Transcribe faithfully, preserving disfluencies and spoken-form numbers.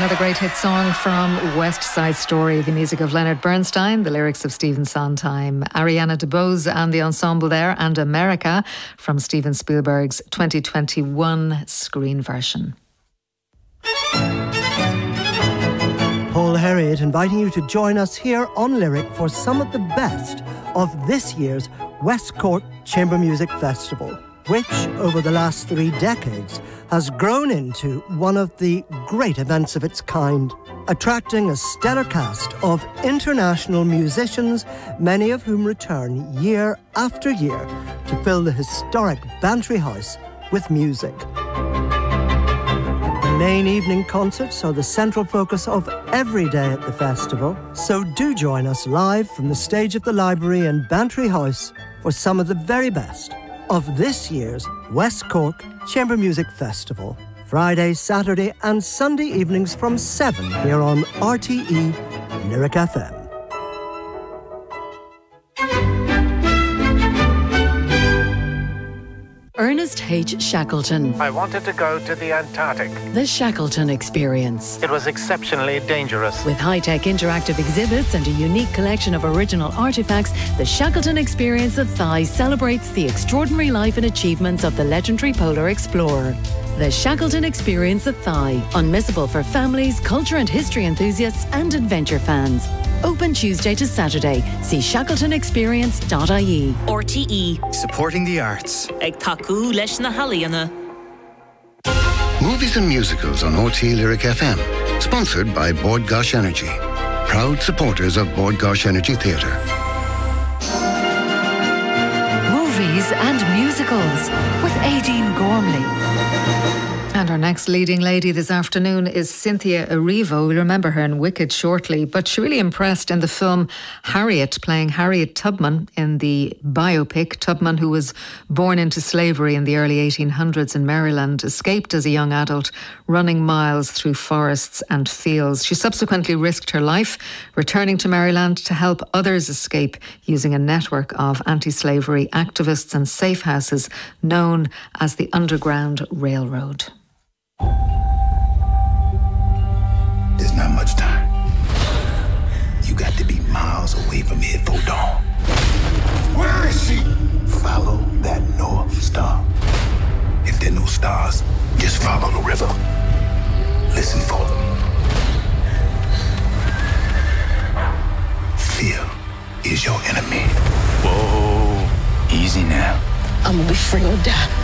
another great hit song from West Side Story, the music of Leonard Bernstein, the lyrics of Stephen Sondheim, Ariana DeBose and the ensemble there, and America from Steven Spielberg's twenty twenty-one screen version. Paul Herriot inviting you to join us here on Lyric for some of the best of this year's West Cork Chamber Music Festival, which over the last three decades has grown into one of the great events of its kind, attracting a stellar cast of international musicians, many of whom return year after year to fill the historic Bantry House with music. The main evening concerts are the central focus of every day at the festival, so do join us live from the stage of the library in Bantry House for some of the very best of this year's West Cork Chamber Music Festival. Friday, Saturday and Sunday evenings from seven here on R T E Lyric F M. Ernest H. Shackleton. I wanted to go to the Antarctic. The Shackleton Experience. It was exceptionally dangerous. With high-tech interactive exhibits and a unique collection of original artifacts, the Shackleton Experience at Thai celebrates the extraordinary life and achievements of the legendary polar explorer. The Shackleton Experience at Thai. Unmissable for families, culture and history enthusiasts and adventure fans. Open Tuesday to Saturday. See shackleton experience dot I E. R T E. Supporting the arts. Ag taku leis na haliana. Movies and musicals on R T E Lyric F M. Sponsored by Bord Gáis Energy. Proud supporters of Bord Gáis Energy Theatre. Movies and musicals with Aideen Gormley. And our next leading lady this afternoon is Cynthia Erivo. We'll remember her in Wicked shortly, but she really impressed in the film Harriet, playing Harriet Tubman in the biopic. Tubman, who was born into slavery in the early eighteen hundreds in Maryland, escaped as a young adult, running miles through forests and fields. She subsequently risked her life, returning to Maryland to help others escape using a network of anti-slavery activists and safe houses known as the Underground Railroad. There's not much time. You got to be miles away from here before dawn. Where is she? Follow that North Star. If there are no stars, just follow the river. Listen for them. Fear is your enemy. Whoa, easy now. I'm gonna be free or die.